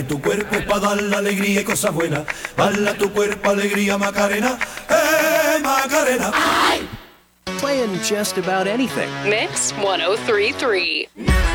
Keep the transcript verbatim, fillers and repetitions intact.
Tu cuerpo es para dar la alegría y cosas buenas. Bala tu cuerpo, alegría, Macarena. ¡Eh, Macarena! Playing just about anything. Mix one oh three point three.